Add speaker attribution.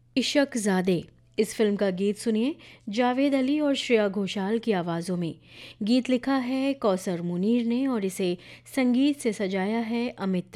Speaker 1: इशक ज़ादे। इस फिल्म का गीत सुनिए जावेद अली और श्रेया घोषाल की आवाज़ों में। गीत लिखा है कौसर मुनीर ने और इसे संगीत से सजाया है अमित